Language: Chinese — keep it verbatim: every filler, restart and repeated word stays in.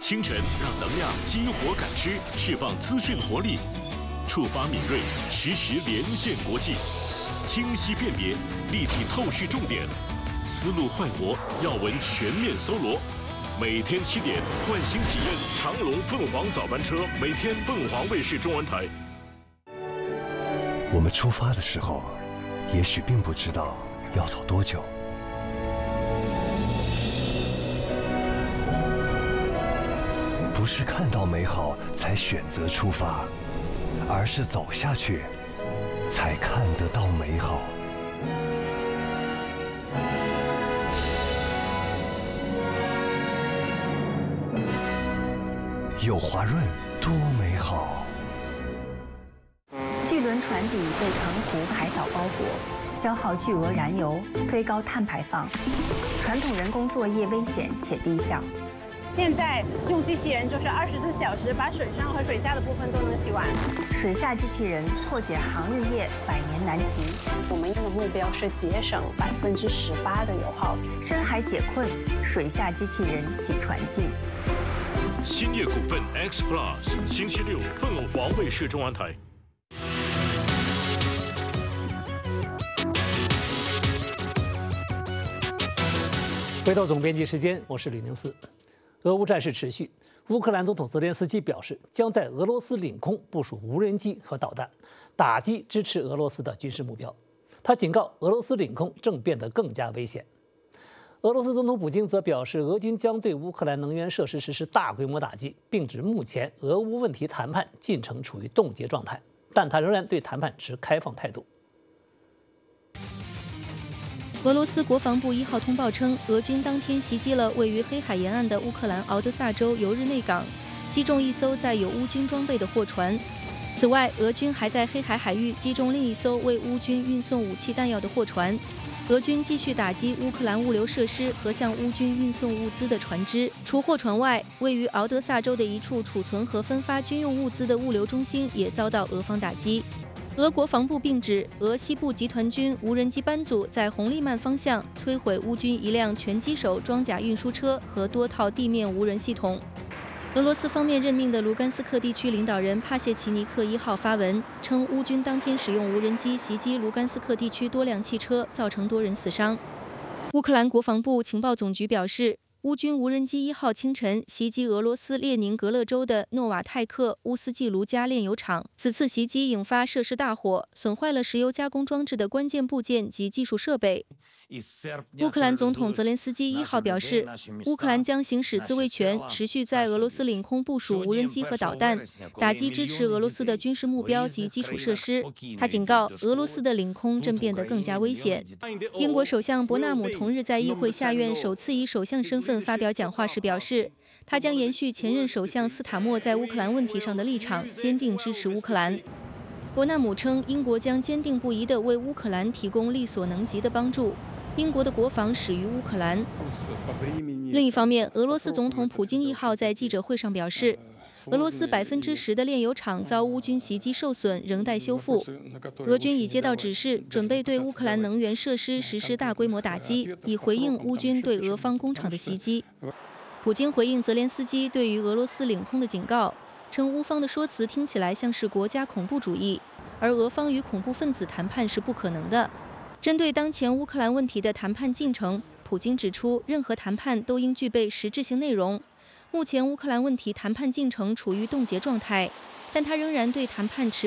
清晨让能量激活感知，释放资讯活力，触发敏锐，实时连线国际，清晰辨别，立体透视重点，思路焕活，要闻全面搜罗。每天七点，换新体验长荣凤凰早班车，每天凤凰卫视中文台。 我们出发的时候，也许并不知道要走多久。不是看到美好才选择出发，而是走下去，才看得到美好。有华润多美好。 巨轮船底被藤壶海藻包裹，消耗巨额燃油，推高碳排放。传统人工作业危险且低效。 现在用机器人就是二十四小时把水上和水下的部分都能洗完。 水下机器人破解航运业百年难题。 我们的目标是节省百分之十八的油耗。 深海解困，水下机器人洗船记。 兴业股份 X Plus， 星期六凤凰卫视中文台。 回到总编辑时间，我是李宁思。俄乌战事持续，乌克兰总统泽连斯基表示，将在俄罗斯领空部署无人机和导弹，打击支持俄罗斯的军事目标。他警告，俄罗斯领空正变得更加危险。俄罗斯总统普京则表示，俄军将对乌克兰能源设施实施大规模打击，并指目前俄乌问题谈判进程处于冻结状态，但他仍然对谈判持开放态度。 俄罗斯国防部一号通报称，俄军当天袭击了位于黑海沿岸的乌克兰敖德萨州尤日内港，击中一艘载有乌军装备的货船。此外，俄军还在黑海海域击中另一艘为乌军运送武器弹药的货船。俄军继续打击乌克兰物流设施和向乌军运送物资的船只。除货船外，位于敖德萨州的一处储存和分发军用物资的物流中心也遭到俄方打击。俄国防部并指，俄西部集团军无人机班组在红利曼方向摧毁乌军一辆拳击手装甲运输车和多套地面无人系统。俄罗斯方面任命的卢甘斯克地区领导人帕谢奇尼克一号发文称，乌军当天使用无人机袭击卢甘斯克地区多辆汽车，造成多人死伤。乌克兰国防部情报总局表示，乌军无人机一号清晨袭击俄罗斯列宁格勒州的诺瓦泰克乌斯季卢加炼油厂。此次袭击引发设施大火，损坏了石油加工装置的关键部件及技术设备。乌克兰总统泽连斯基一号表示，乌克兰将行使自卫权，持续在俄罗斯领空部署无人机和导弹，打击支持俄罗斯的军事目标及基础设施。他警告，俄罗斯的领空正变得更加危险。英国首相伯纳姆同日在议会下院首次以首相身份发表讲话时表示，他将延续前任首相斯塔默在乌克兰问题上的立场，坚定支持乌克兰。伯纳姆称，英国将坚定不移地为乌克兰提供力所能及的帮助。英国的国防始于乌克兰。另一方面，俄罗斯总统普京一号在记者会上表示，俄罗斯百分之十的炼油厂遭乌军袭击受损，仍待修复。俄军已接到指示，准备对乌克兰能源设施实施大规模打击，以回应乌军对俄方工厂的袭击。普京回应泽连斯基对于俄罗斯领空的警告，称乌方的说辞听起来像是国家恐怖主义，而俄方与恐怖分子谈判是不可能的。针对当前乌克兰问题的谈判进程，普京指出，任何谈判都应具备实质性内容。目前乌克兰问题谈判进程处于冻结状态，但他仍然对谈判持